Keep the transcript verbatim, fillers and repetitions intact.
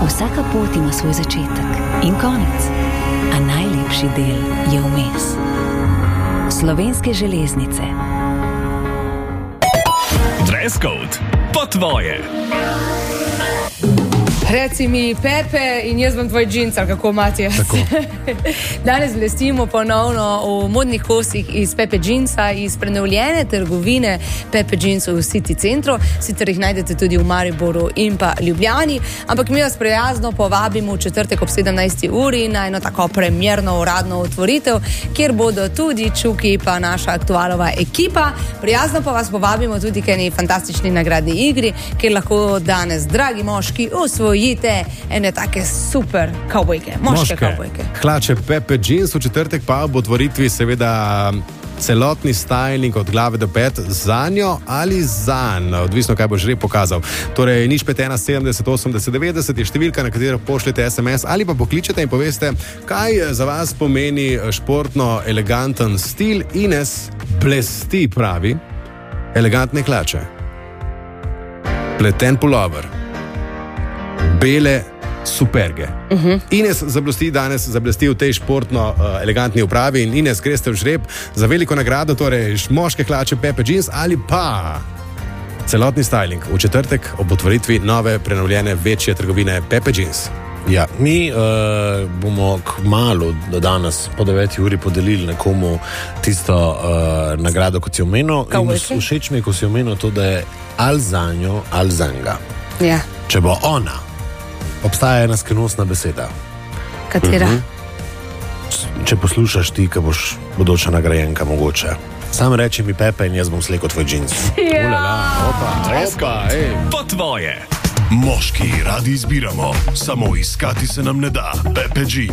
Vsaka pot ima svoj začetek in konec, a najlepši del je vmes. Slovenske železnice. Dress code po tvoje. Reci mi Pepe in jaz bom tvoj džins, ali kako, Matijas? Tako. Danes blestimo ponovno v modnih kosih iz Pepe džinsa, iz prenovljene trgovine Pepe džins v City centru. Sicer jih najdete tudi v Mariboru in pa Ljubljani, ampak mi vas prijazno povabimo v četrtek ob sedemnajsti uri na eno tako premjerno uradno otvoritev, kjer bodo tudi Čuki pa naša aktualova ekipa. Prijazno pa vas povabimo tudi k eni fantastični nagradni igri, kjer lahko danes, dragi moški, osvojite ene take super kavbojke, moške kavbojke. Hlače Pepe Jeans, v četrtek pa ob otvoritvi seveda celotni styling od glave do pet zanjo ali zanj, odvisno kaj bo žreb pokazal. Torej, nič pet ena sedemdeset osemdeset devetdeset je številka, na katero pošljete es em es ali pa pokličete in poveste, kaj za vas pomeni športno eleganten stil. Ines blesti, pravi, elegantne hlače, pleten pulover, bele superge. Uh-huh. Ines zablesti danes, zablesti v tej športno uh, elegantni upravi in Ines, greste v žreb za veliko nagrado, torej moške hlače Pepe Jeans ali pa celotni styling v četrtek ob otvoritvi nove, prenovljene, večje trgovine Pepe Jeans. Ja, mi uh, bomo kmalu do danes po deveti uri podelili nekomu tisto uh, nagrado, kot si omenil. In všeč mi je, ko si omenil to, da je ali zanjo, ali zanga. Ja. Če bo ona, obstaja ena skrivnostna beseda. Katera? Uh-huh. Če poslušaš ti, ko boš bodoča nagrajenka mogoče. Sam reči mi Pepe in jaz bom slekel tvoj džins. Ja. Ulala, opa, opa, ej. Po tvoje. Moški radi izbiramo, samo iskati se nam ne da. Pepe Jeans.